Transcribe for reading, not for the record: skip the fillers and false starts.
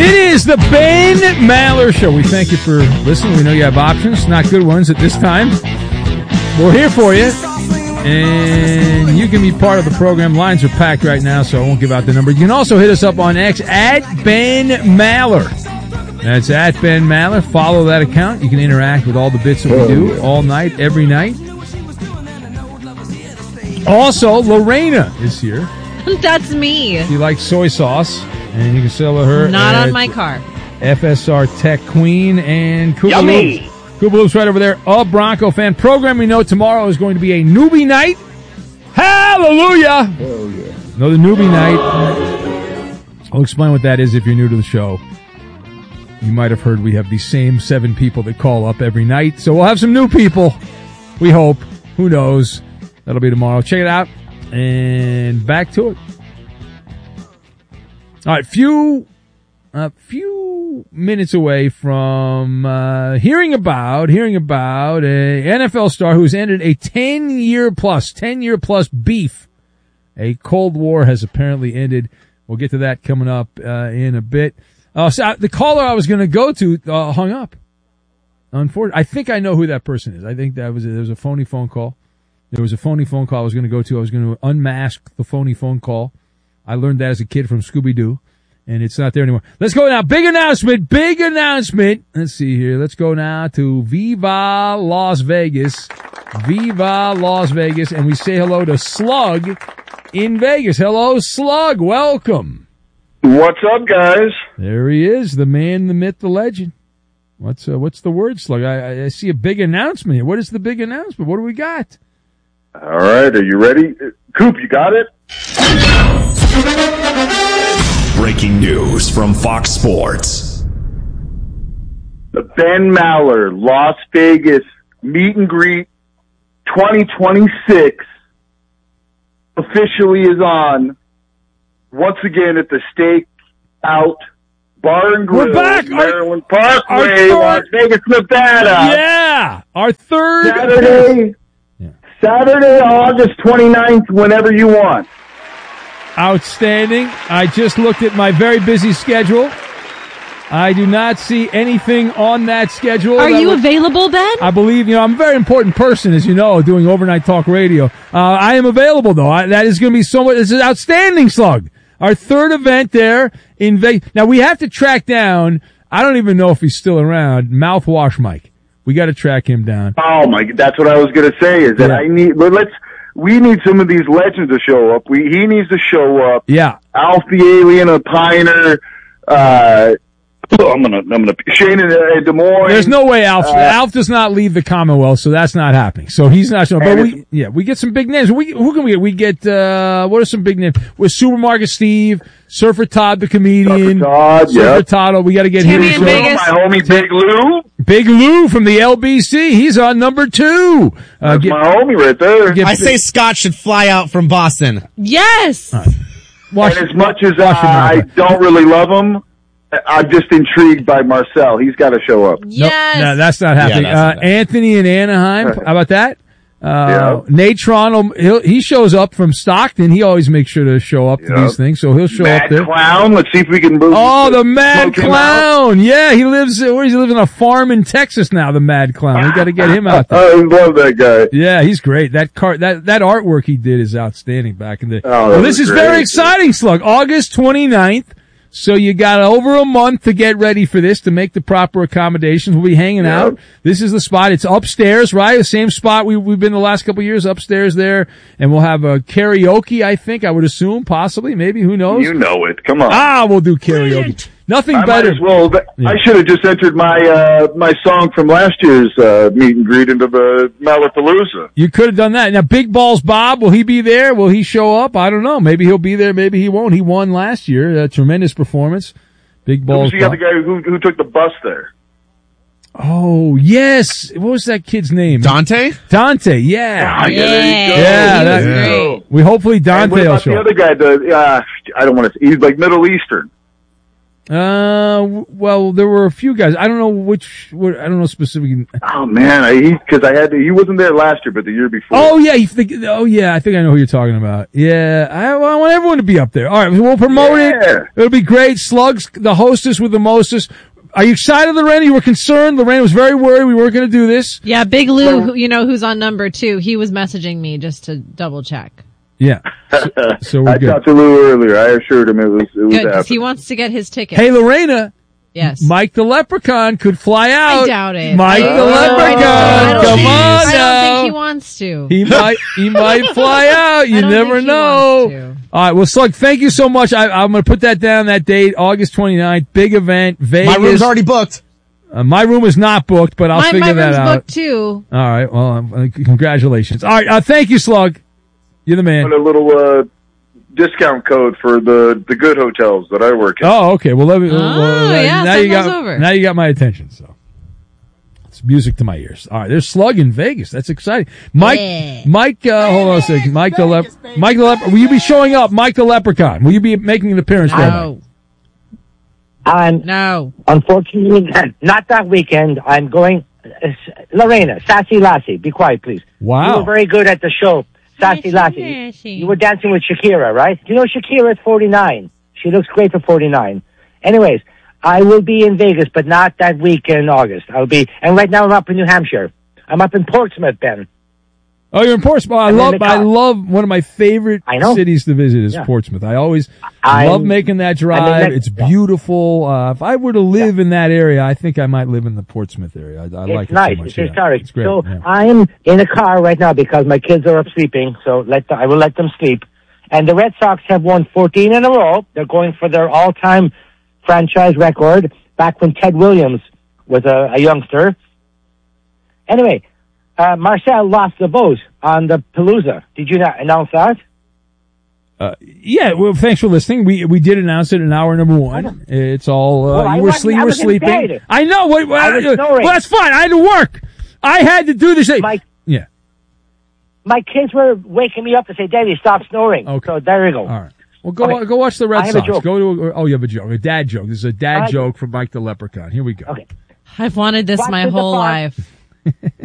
It is the Ben Maller Show. We thank you for listening. We know you have options, not good ones at this time. We're here for you, and you can be part of the program. Lines are packed right now, so I won't give out the number. You can also hit us up on X at Ben Maller. That's at Ben Maller. Follow that account. You can interact with all the bits that we do all night, every night. Also, Lorena is here. That's me. She likes soy sauce, and you can sell her. Not on my car. FSR Tech Queen and Koopaloop's right over there. A Bronco fan. Program we know tomorrow is going to be a newbie night. Hallelujah! Oh, yeah. Another newbie night. I'll explain what that is if you're new to the show. You might have heard we have the same 7 people that call up every night, so we'll have some new people. We hope. Who knows? That'll be tomorrow. Check it out. And back to it. All right, few minutes away from hearing about a NFL star who's ended a 10-year plus beef. A Cold War has apparently ended. We'll get to that coming up in a bit. So the caller I was going to go to hung up. Unfortunately, I think I know who that person is. I think there was a phony phone call. There was a phony phone call I was going to go to. I was going to unmask the phony phone call. I learned that as a kid from Scooby-Doo, and it's not there anymore. Let's go now. Big announcement. Let's see here. Let's go now to Viva Las Vegas. And we say hello to Slug in Vegas. Hello, Slug. Welcome. What's up, guys? There he is, the man, the myth, the legend. What's the word, Slug? I see a big announcement here. What is the big announcement? What do we got? All right, are you ready? Coop, you got it? Breaking news from Fox Sports. The Ben Maller Las Vegas Meet and Greet 2026 officially is on once again at the Stakeout Bar and Grill, We're back. Maryland Parkway, Las Vegas, Nevada. Yeah, our third Saturday, August 29th, whenever you want. Outstanding. I just looked at my very busy schedule. I do not see anything on that schedule. Are you available, Ben? I believe, I'm a very important person, as you know, doing overnight talk radio. I am available, though. That is going to be so much. This is outstanding, Slug. Our third event there in Vegas. Now, we have to track down, I don't even know if he's still around, Mouthwash Mike. We got to track him down. Oh my! That's what I was going to say. Is that we need some of these legends to show up. He needs to show up. Yeah. Alf the Alien, a Piner. I'm gonna Shane in Des Moines. There's no way Alf does not leave the Commonwealth, so that's not happening. So he's not showing. But we get some big names. Who can we get? We get what are some big names? With Supermarket Steve, Surfer Todd the comedian, Surfer Todd. We got to get him. In Vegas. My homie Big Lou. Big Lou from the LBC. He's on number 2. That's my homie right there. I say Scott should fly out from Boston. Yes. And as much as I don't really love him, I'm just intrigued by Marcel. He's got to show up. Yes. No, that's not happening. Anthony in Anaheim. How about that? Nate Toronto, he shows up from Stockton. He always makes sure to show up to these things, so he'll show up there. Mad Clown. Let's see if we can move. Oh, the Mad Clown. Yeah, he lives, where does he live? On a farm in Texas now, the Mad Clown. We got to get him out there. I love that guy. Yeah, he's great. That artwork he did is outstanding back in the day. Well, this is very exciting, Slug. August 29th. So you got over a month to get ready for this, to make the proper accommodations. We'll be hanging out. This is the spot. It's upstairs, right? The same spot we've been the last couple of years, upstairs there. And we'll have a karaoke, I think, I would assume, possibly, maybe, who knows? You know it. Come on. We'll do karaoke. Nothing better. I should have just entered my song from last year's meet and greet into the Malapalooza. You could have done that. Now, Big Balls Bob, will he be there? Will he show up? I don't know. Maybe he'll be there. Maybe he won't. He won last year. A tremendous performance. Big Balls Bob. Who's the other guy who took the bus there? Oh, yes. What was that kid's name? Dante, yeah. There you go. Yeah, that's great. Hopefully Dante will show up. The other guy, I don't want to say, he's like Middle Eastern. Well, there were a few guys. I don't know I don't know specifically. Oh man, he wasn't there last year, but the year before. Oh yeah, I think I know who you're talking about. Yeah, I want everyone to be up there. All right, we'll promote it. It'll be great. Slugs, the hostess with the mostest. Are you excited, Lorena? You were concerned. Lorena was very worried we weren't going to do this. Yeah, Big Lou, who's on number 2, he was messaging me just to double check. Yeah. So we're good. I talked to Lou earlier. I assured him it was Good, because happening. he wants to get his ticket. Hey, Lorena. Yes. Mike the Leprechaun could fly out. I doubt it. Mike the Leprechaun. Come on I now. don't think he wants to. He might fly out. You I don't never think he know. wants to. All right. Well, Slug, thank you so much. I'm going to put that down, that date, August 29th. Big event, Vegas. My room's already booked. My room is not booked, but I'll figure my that room's out. booked too. All right. Well, congratulations. All right. Thank you, Slug. You're the man. Put a little discount code for the good hotels that I work in. Oh, okay. Well, now send those over. Now you got my attention. So it's music to my ears. All right. There's Slug in Vegas. That's exciting. Mike, hold on a second. Mike the Leprechaun. Will you be showing up? Mike the Leprechaun. Will you be making an appearance there? No. No. Unfortunately, not that weekend. I'm going. Lorena, Sassy Lassie, be quiet, please. Wow. You were very good at the show, Sassy Lassie. You were dancing with Shakira, right? You know Shakira is 49. She looks great for 49. Anyways, I will be in Vegas, but not that week in August. And right now I'm up in New Hampshire. I'm up in Portsmouth, Ben. Oh, you're in Portsmouth. I love one of my favorite cities to visit is Portsmouth. I always love making that drive. It's beautiful. If I were to live in that area, I think I might live in the Portsmouth area. I like it nice. so much. It's historic. It's great. So I'm in a car right now because my kids are up sleeping, so I will let them sleep. And the Red Sox have won 14 in a row. They're going for their all-time franchise record back when Ted Williams was a youngster. Anyway, Marcel lost the vote on the Palooza. Did you not announce that? Yeah, well, thanks for listening. We did announce it in hour number 1. It's all, you were sleeping. In bed. I know. Well, that's fine. I had to work. I had to do this. My kids were waking me up to say, Daddy, stop snoring. Okay. So there you go. All right. Well, go watch the Red Sox. You have a joke. A dad joke. This is a dad joke from Mike the Leprechaun. Here we go. Okay. I've wanted this my whole life.